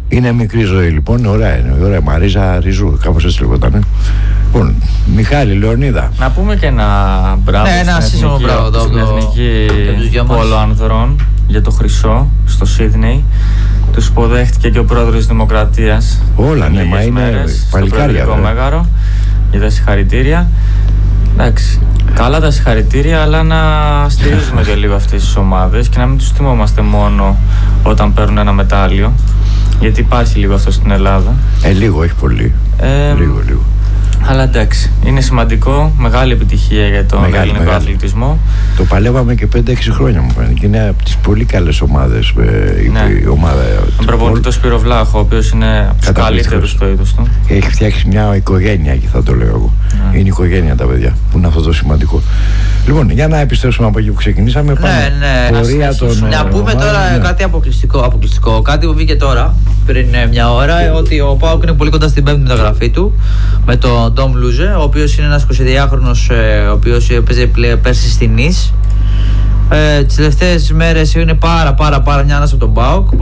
Είναι μικρή ζωή λοιπόν, ωραία είναι. Ωραία, Μαρίζα Ριζού, κάπως έτσι λεγόταν. Λοιπόν, Μιχάλη, Λεωνίδα. Να πούμε και ένα μπράβο στην Εθνική Πόλο Ανδρών για το χρυσό στο Σίδνεϊ. Τους υποδέχτηκε και ο πρόεδρος της Δημοκρατίας. Όλα, ναι, μα είναι παλικάρια. Στο Μέγαρο για τα συγχαρητήρια. Εντάξει, καλά τα συγχαρητήρια, αλλά να στηρίζουμε και λίγο αυτές τις ομάδες και να μην τους θυμόμαστε μόνο όταν παίρνουν ένα μετάλλιο. Γιατί υπάρχει λίγο αυτό στην Ελλάδα. Λίγο, όχι πολύ. Λίγο. Αλλά εντάξει, είναι σημαντικό, μεγάλη επιτυχία για τον ελληνικό αθλητισμό. Το παλεύαμε και 5-6 χρόνια μου φαίνεται και είναι από τις πολύ καλές ομάδες. Η ομάδα. Τον προπονητή τον Σπύρο Βλάχο, ο οποίος είναι από τους καλύτερους στο είδος του. Έχει φτιάξει μια οικογένεια, και θα το λέω εγώ. Είναι οικογένεια τα παιδιά, που είναι αυτό το σημαντικό. Λοιπόν, για να επιστρέψουμε από εκεί που ξεκινήσαμε. Να πούμε τώρα κάτι αποκλειστικό. Κάτι που βγήκε τώρα, πριν μια ώρα, ότι ο ΠΑΟΚ είναι πολύ κοντά στην πέμπτη μεταγραφή του με τον Ντόμ Λούζε, ο οποίος είναι ένας 22χρονος, ο οποίος παίζει πέρσι στην Νις. Τις τελευταίες μέρες είναι πάρα μια άνασα από τον ΠΑΟΚ.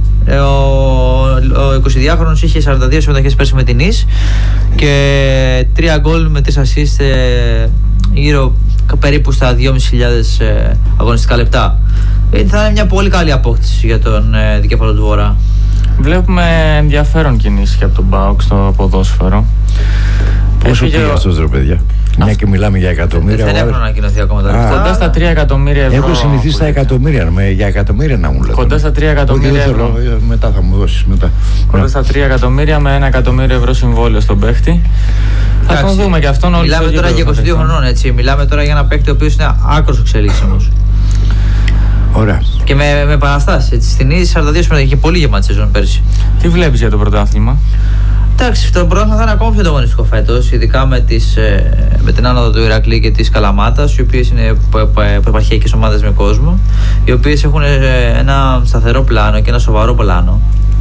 Ο 22χρονος είχε 42 συμμετοχές πέρσι με την Νις και 3 γκολ με 3 assist γύρω περίπου στα 2.500 αγωνιστικά λεπτά. Θα είναι μια πολύ καλή απόκτηση για τον δικέφαλο του Βορρά. Βλέπουμε ενδιαφέρον κινήσεις και από τον ΠΑΟΚ στο ποδόσφαιρο. Πόσο πήγε αυτός ρε παιδιά? Μια και μιλάμε για εκατομμύρια. Δεν έχουν ανακοινωθεί ακόμα τα λεφτά. Κοντά στα 3 εκατομμύρια ευρώ. Έχω συνηθίσει στα εκατομμύρια, για εκατομμύρια να μου λέτε. Κοντά στα 3 εκατομμύρια ευρώ. Μετά θα μου δώσεις. Κοντά στα 3 εκατομμύρια με 1 εκατομμύριο ευρώ συμβόλαιο στον παίχτη. Θα τον δούμε και αυτόν όλοι. Μιλάμε τώρα για 22 χρονών, έτσι. Μιλάμε τώρα για ένα παίχτη ο οποίος είναι άκρος εξελίξιμος. Ωραία. Και με επαναστάσεις. Στην ίδια 42 συμμετοχές είχε πολύ γεμάτη σεζόν πέρσι. Τι βλέπεις για το πρωτάθλημα? Εντάξει, το πρωτάθλημα θα είναι ακόμα πιο ανταγωνιστικό φέτος, ειδικά με την άνοδο του Ηρακλή και της Καλαμάτας, οι οποίες είναι επαρχιακές ομάδες με κόσμο, οι οποίες έχουν ένα σταθερό πλάνο και ένα σοβαρό πλάνο,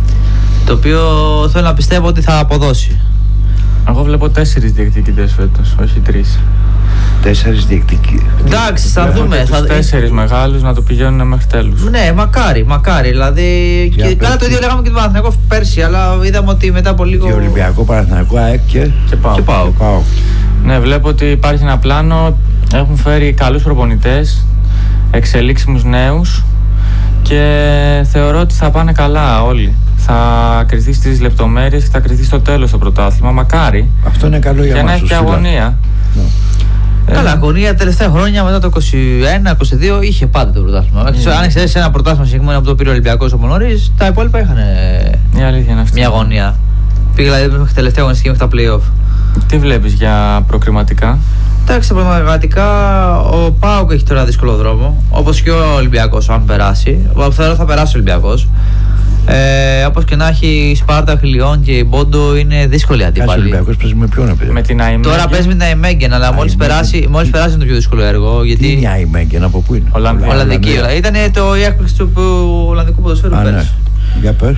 το οποίο θέλω να πιστεύω ότι θα αποδώσει. Εγώ βλέπω 4 διεκδικητές φέτος, όχι 3. 4 διεκδικητές. Εντάξει, θα δούμε. Τους 4 μεγάλους να το πηγαίνουν μέχρι τέλους. Ναι, μακάρι. Δηλαδή. Καλά το ίδιο λέγαμε και τον Παναθηναϊκό πέρσι, αλλά είδαμε ότι μετά από λίγο. Και Ολυμπιακό, Παναθηναϊκό, ΑΕΚ και ΠΑΟΚ. Ναι, βλέπω ότι υπάρχει ένα πλάνο. Έχουν φέρει καλούς προπονητές, εξελίξιμους νέους και θεωρώ ότι θα πάνε καλά όλοι. Θα κρυθεί στις λεπτομέρειες και θα κρυθεί στο τέλος το πρωτάθλημα. Μακάρι. Αυτό είναι καλό για να έχει και αγωνία. Καλά, αγωνία τα τελευταία χρόνια μετά το 21-22 είχε πάντα το πρωτάθλημα. Αν εξαιρέσει ένα πρωτάθλημα συγκεκριμένο από το πήρε ο Ολυμπιακός από νωρίς, τα υπόλοιπα είχαν μια αγωνία. Πήγε δηλαδή μέχρι τελευταία αγωνιστική μέχρι τα play-off. Τι βλέπεις για προκριματικά? Εντάξει, πραγματικά ο ΠΑΟΚ έχει τώρα δύσκολο δρόμο, όπως και ο Ολυμπιακός, αν περάσει. Θεωρώ θα περάσει ο Ολυμπιακός. Όπως και να έχει, η Σπάρτα, Χιλιόν και η Μπόντο είναι δύσκολη αντίπαλη. Ο Ολυμπιακός παίζει με ποιον με την Αϊμέγγεν. Τώρα παίζει με την Αϊμέγγεν, αλλά μόλις περάσει είναι το πιο δύσκολο έργο. Γιατί... Τι είναι η Αϊμέγγεν, από πού είναι? Ολλανδική. Ήταν η έκπληξη του Ολλανδικού ποδοσφαίρου πέρσι. Για πες.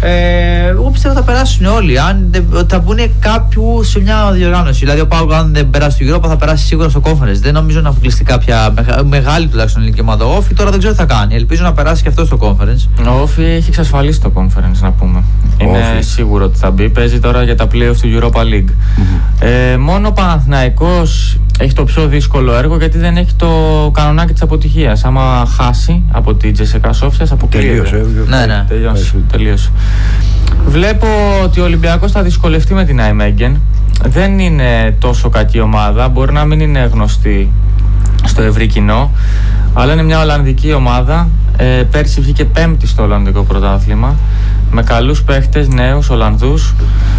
Εγώ πιστεύω θα περάσουν όλοι. Αν θα μπουν κάποιου σε μια διοργάνωση. Δηλαδή, ο ΠΑΟΚ, αν δεν περάσει στο Europa, θα περάσει σίγουρα στο Conference. Δεν νομίζω να αποκλειστεί κάποια μεγάλη τουλάχιστον ελληνική ομάδα. Ο Όφη τώρα δεν ξέρω τι θα κάνει. Ελπίζω να περάσει και αυτό στο Conference. Ο Όφη έχει εξασφαλίσει το Conference, να πούμε. Είναι σίγουρο ότι θα μπει. Παίζει τώρα για τα play-off του Europa League. Μόνο ο Παναθηναϊκός έχει το πιο δύσκολο έργο γιατί δεν έχει το κανονάκι της αποτυχίας. Άμα χάσει από την Τζεσεκά Σόφιας, αποκλείεται. Τελείωσε. Βλέπω ότι ο Ολυμπιακός θα δυσκολευτεί με την Αϊμέγγεν. Δεν είναι τόσο κακή ομάδα, μπορεί να μην είναι γνωστή στο ευρύ κοινό, αλλά είναι μια Ολλανδική ομάδα. Πέρσι βγήκε 5η στο Ολλανδικό πρωτάθλημα με καλούς παίχτες, νέους Ολλανδούς.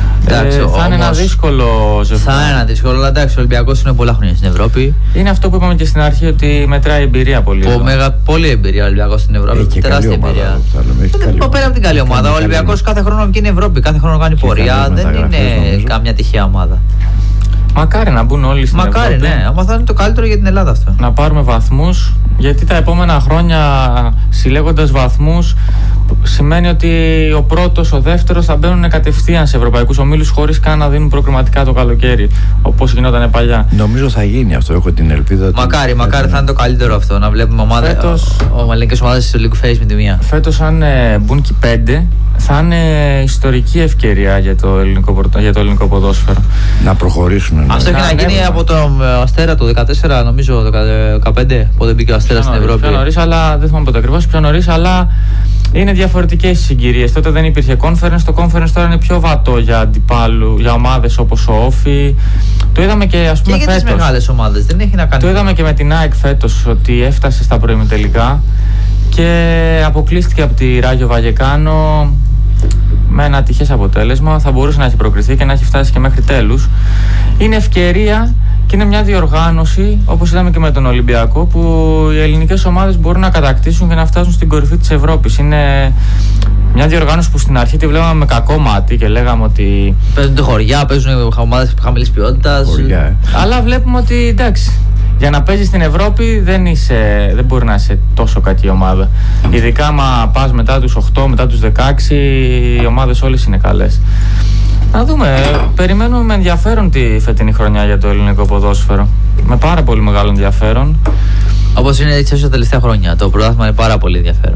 Θα είναι ένα δύσκολο ζευγάρι. Θα είναι ένα δύσκολο, αλλά εντάξει, ο Ολυμπιακός είναι πολλά χρόνια στην Ευρώπη. Είναι αυτό που είπαμε και στην αρχή, ότι μετράει εμπειρία πολύ. Πολύ εμπειρία ο Ολυμπιακός στην Ευρώπη. Έχει τεράστια εμπειρία. Πέρα από την καλή ομάδα. Ο Ολυμπιακός κάθε χρόνο βγαίνει Ευρώπη, κάθε χρόνο κάνει πορεία. Δεν είναι καμιά τυχαία ομάδα. Μακάρι να μπουν όλοι στην Ευρώπη. Μακάρι, ναι. Άμα θα είναι το καλύτερο για την Ελλάδα αυτό. Να πάρουμε βαθμούς, γιατί τα επόμενα χρόνια συλλέγοντας βαθμούς σημαίνει ότι ο πρώτος, ο δεύτερος θα μπαίνουν κατευθείαν σε ευρωπαϊκούς ομίλους χωρίς καν να δίνουν προκριματικά το καλοκαίρι, όπως γινόταν παλιά. Νομίζω θα γίνει αυτό, έχω την ελπίδα. Μακάρι θα είναι το καλύτερο αυτό, να βλέπουμε ελληνικές ομάδες στο League Phase με τη μία. Φέτος, αν μπουν και 5, θα είναι ιστορική ευκαιρία για το ελληνικό ποδόσφαιρο. Να προχωρήσουν. Αυτό έχει να γίνει από το Αστέρα το 14, νομίζω, το 15, πότε μπήκε ο Αστέρας στην Ευρώπη. Πιο νωρίς, αλλά δεν θυμάμαι πότε ακριβώς, πιο νωρίς, αλλά είναι διαφορετικές οι συγκυρίες. Τότε δεν υπήρχε conference. Το conference τώρα είναι πιο βατό για ομάδες όπως ο Όφι. Το είδαμε και ας πούμε και για τις μεγάλες ομάδες, δεν έχει να κάνει. Το είδαμε και με την ΑΕΚ φέτος, ότι έφτασε στα προημιτελικά και αποκλείστηκε από τη Ράγιο Βαγεκάνο με ένα ατυχές αποτέλεσμα. Θα μπορούσε να έχει προκριθεί και να έχει φτάσει και μέχρι τέλους. Είναι ευκαιρία και είναι μια διοργάνωση, όπως είδαμε και με τον Ολυμπιακό, που οι ελληνικές ομάδες μπορούν να κατακτήσουν και να φτάσουν στην κορυφή της Ευρώπης. Είναι μια διοργάνωση που στην αρχή τη βλέπαμε με κακό μάτι και λέγαμε ότι παίζουν χωριά, παίζουν ομάδες χαμηλής ποιότητας. Αλλά βλέπουμε ότι εντάξει, για να παίζεις στην Ευρώπη δεν μπορεί να είσαι τόσο κακή ομάδα. Ειδικά άμα πας μετά τους 8, μετά τους 16, οι ομάδες όλες είναι καλές. Να δούμε, περιμένουμε με ενδιαφέρον τη φετινή χρονιά για το ελληνικό ποδόσφαιρο. Με πάρα πολύ μεγάλο ενδιαφέρον. Όπως είναι έτσι τα τελευταία χρόνια, το πρωτάθλημα είναι πάρα πολύ ενδιαφέρον.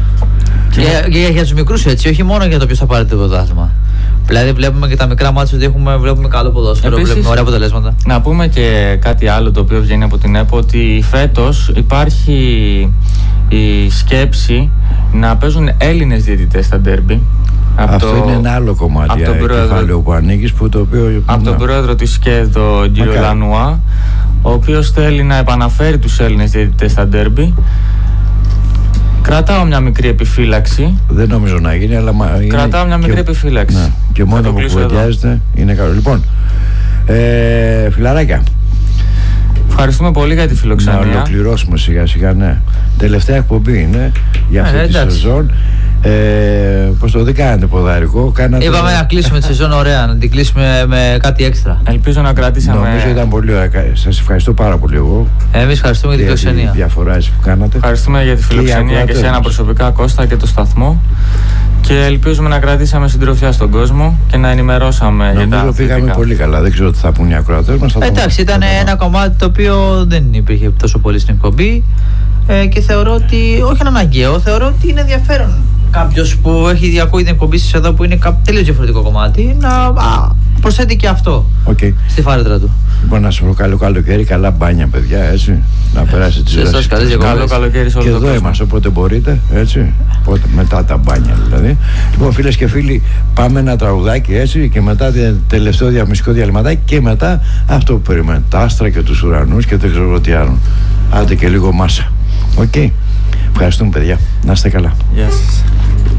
Και για τους μικρούς έτσι, όχι μόνο για το ποιος θα πάρει το πρωτάθλημα. Δηλαδή βλέπουμε και τα μικρά μάτια ότι βλέπουμε καλό ποδόσφαιρο, βλέπουμε ωραία αποτελέσματα. Να πούμε και κάτι άλλο το οποίο βγαίνει από την ΕΠΟ, ότι φέτος υπάρχει η σκέψη να παίζουν Έλληνες διαιτητές στα ντέρμπι. Αυτό είναι ένα άλλο κομμάτι κεφάλαιο που ανοίγεις, από τον πρόεδρο της ΣΚΕΔ, τον κύριο Λανουά, ο οποίος θέλει να επαναφέρει τους Έλληνες διαιτητές στα ντέρμπι. Κρατάω μια μικρή επιφύλαξη. Δεν νομίζω να γίνει, αλλά κρατάω μια μικρή επιφύλαξη. Ναι. Και μόνο που κουβεντιάζεται είναι καλό. Λοιπόν, φιλαράκια, ευχαριστούμε πολύ για τη φιλοξενία. Να ολοκληρώσουμε σιγά σιγά, ναι. Τελευταία εκπομπή είναι για αυτή τη σεζόν. Πώς το δεν κάνετε ποδαρικό, είπαμε να κλείσουμε τη σεζόν ωραία, να την κλείσουμε με κάτι έξτρα. Ελπίζω να κρατήσαμε. Νομίζω ήταν πολύ ωραία. Σας ευχαριστώ πάρα πολύ εγώ. Εμείς ευχαριστούμε για τη φιλοξενία. Διαφοράς που κάνατε. Ευχαριστούμε για τη φιλοξενία και εσένα προσωπικά, Κώστα, και το σταθμό. Και ελπίζουμε να κρατήσαμε συντροφιά στον κόσμο και να ενημερώσαμε για τα θετικά. Πήγαμε πολύ καλά. Δεν ξέρω τι θα πούν οι ακροατές μας. Εντάξει, ήταν ένα κομμάτι το οποίο δεν υπήρχε τόσο πολύ στην εκπομπή. Και θεωρώ ότι, όχι είναι αναγκαίο, θεωρώ ότι είναι ενδιαφέρον κάποιος που έχει ακούει την εκπομπή σας εδώ, που είναι τελείως διαφορετικό κομμάτι, να προσθέτει και αυτό στη φάρετρα του. Λοιπόν, να σας προκαλώ καλοκαίρι, καλά μπάνια, παιδιά, έτσι. Να περάσετε τις ώρες. Καλό καλοκαίρι σε όλο τον κόσμο. Και εδώ είμαστε, όποτε μπορείτε, έτσι. Μετά τα μπάνια, δηλαδή. Λοιπόν, φίλες και φίλοι, πάμε ένα τραγουδάκι, έτσι, και μετά τελευταίο διαφημιστικό διαλυματάκι και μετά αυτό που περιμένετε. Τα άστρα και τους ουρανούς και δεν ξέρω τι άλλο. Άντε και λίγο μάσα. Ευχαριστούμε, παιδιά. Να είστε καλά. Γεια σας.